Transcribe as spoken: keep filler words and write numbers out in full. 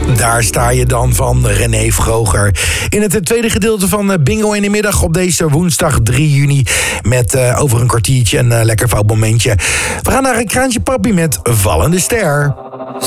Daar sta je dan van René Vroger. In het tweede gedeelte van Bingo in de Middag op deze woensdag drie juni. Met uh, over een kwartiertje een uh, lekker fout momentje. We gaan naar een Kraantje Papi met Vallende Ster.